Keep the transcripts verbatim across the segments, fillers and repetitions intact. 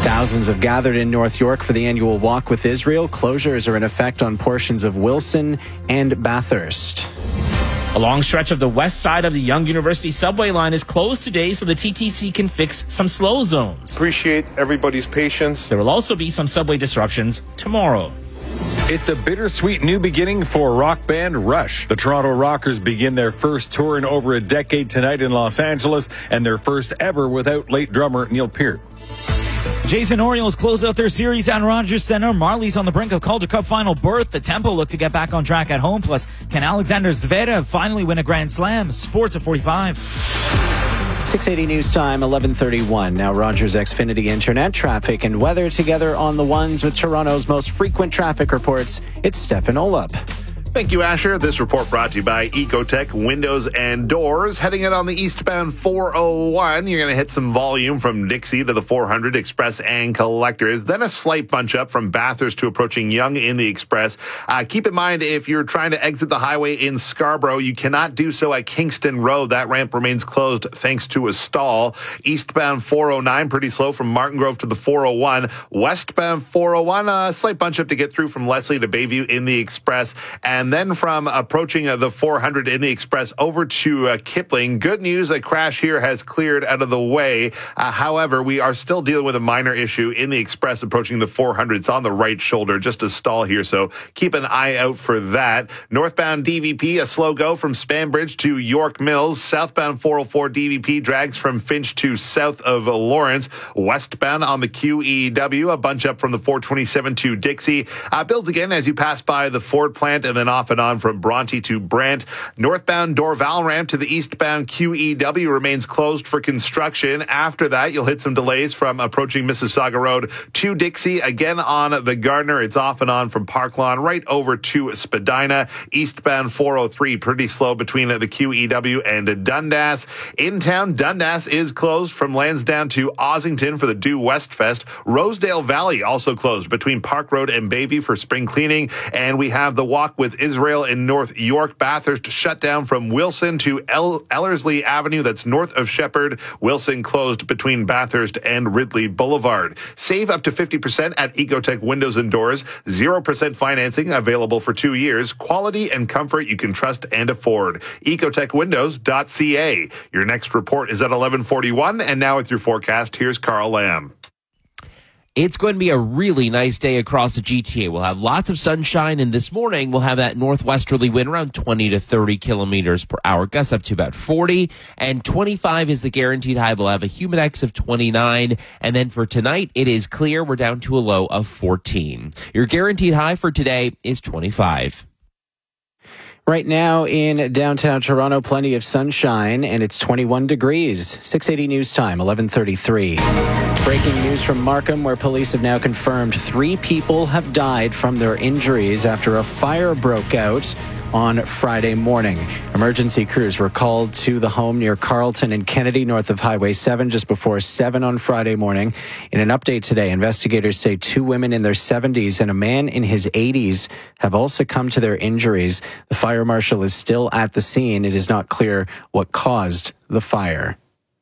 Thousands have gathered in North York for the annual Walk with Israel. Closures are in effect on portions of Wilson and Bathurst. A long stretch of the west side of the Yonge University subway line is closed today so the T T C can fix some slow zones. Appreciate everybody's patience. There will also be some subway disruptions tomorrow. It's a bittersweet new beginning for rock band Rush. The Toronto Rockers begin their first tour in over a decade tonight in Los Angeles, and their first ever without late drummer Neil Peart. Jason Orioles close out their series at Rogers Center. Marlies on the brink of Calder Cup final berth. The Tempo look to get back on track at home. Plus, can Alexander Zverev finally win a Grand Slam? Sports at forty-five. six eighty News Time, eleven thirty-one. Now Rogers Xfinity Internet, traffic and weather together on the ones with Toronto's most frequent traffic reports. It's Stefan Olop. Thank you, Asher. This report brought to you by Ecotech Windows and Doors. Heading in on the eastbound four oh one, you're going to hit some volume from Dixie to the four hundred Express and Collectors. Then a slight bunch up from Bathurst to approaching Yonge in the Express. Uh, keep in mind, if you're trying to exit the highway in Scarborough, you cannot do so at Kingston Road. That ramp remains closed thanks to a stall. Eastbound four oh nine, pretty slow from Martin Grove to the four oh one. Westbound four oh one, a slight bunch up to get through from Leslie to Bayview in the Express. And And then from approaching uh, the four hundred in the Express over to uh, Kipling. Good news, a crash here has cleared out of the way. Uh, however, we are still dealing with a minor issue in the Express approaching the four hundred. It's on the right shoulder, just a stall here, so keep an eye out for that. Northbound D V P, a slow go from Spanbridge to York Mills. Southbound four oh four D V P drags from Finch to south of Lawrence. Westbound on the Q E W, a bunch up from the four twenty-seven to Dixie. Uh, builds again as you pass by the Ford plant and then off and on from Bronte to Brant. Northbound Dorval ramp to the eastbound Q E W remains closed for construction. After that, you'll hit some delays from approaching Mississauga Road to Dixie. Again on the Gardner, it's off and on from Park Lawn right over to Spadina. Eastbound four oh three, pretty slow between the Q E W and Dundas. In town, Dundas is closed from Lansdowne to Ossington for the Due West Fest. Rosedale Valley also closed between Park Road and Bayview for spring cleaning. And we have the Walk with Israel in North York. Bathurst shut down from Wilson to El- Ellerslie Avenue. That's north of Shepherd. Wilson closed between Bathurst and Ridley Boulevard. Save up to fifty percent at Ecotech Windows and Doors. zero percent financing available for two years. Quality and comfort you can trust and afford. ecotech windows dot c a. Your next report is at eleven forty-one. And now with your forecast, here's Carl Lamb. It's going to be a really nice day across the G T A. We'll have lots of sunshine, and this morning we'll have that northwesterly wind around twenty to thirty kilometers per hour, gusts up to about forty, and twenty-five is the guaranteed high. We'll have a humidex of twenty-nine, and then for tonight, it is clear. We're down to a low of fourteen. Your guaranteed high for today is twenty-five. Right now in downtown Toronto, plenty of sunshine, and it's twenty-one degrees. six eighty News Time, eleven thirty-three. Breaking news from Markham, where police have now confirmed three people have died from their injuries after a fire broke out on Friday morning. Emergency crews were called to the home near Carlton and Kennedy, north of Highway seven, just before seven on Friday morning. In an update today, investigators say two women in their seventies and a man in his eighties have all succumbed to their injuries. The fire marshal is still at the scene. It is not clear what caused the fire.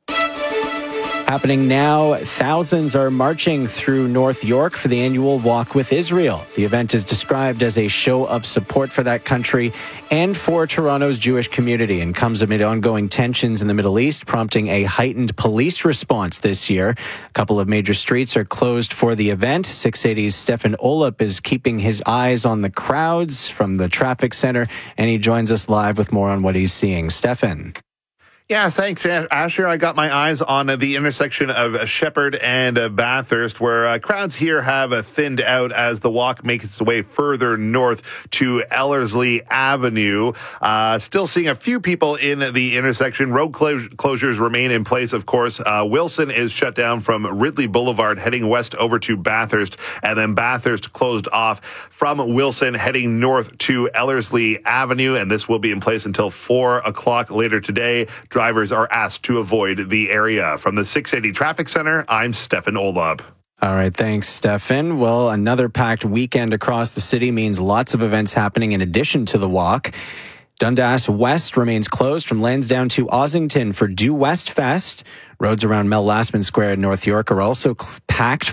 Happening now, thousands are marching through North York for the annual Walk with Israel. The event is described as a show of support for that country and for Toronto's Jewish community, and comes amid ongoing tensions in the Middle East, prompting a heightened police response this year. A couple of major streets are closed for the event. six eighty's Stefan Olop is keeping his eyes on the crowds from the traffic center, and he joins us live with more on what he's seeing. Stefan. Yeah, thanks, Asher. I got my eyes on the intersection of Shepherd and Bathurst, where uh, crowds here have uh, thinned out as the walk makes its way further north to Ellerslie Avenue. Uh, still seeing a few people in the intersection. Road clos- closures remain in place, of course. Uh, Wilson is shut down from Ridley Boulevard heading west over to Bathurst, and then Bathurst closed off from Wilson heading north to Ellerslie Avenue, and this will be in place until four o'clock later today. Drivers are asked to avoid the area. From the six eighty Traffic Center, I'm Stefan Olop. All right, thanks, Stefan. Well, another packed weekend across the city means lots of events happening in addition to the walk. Dundas West remains closed from Lansdowne to Ossington for Due West Fest. Roads around Mel Lastman Square in North York are also packed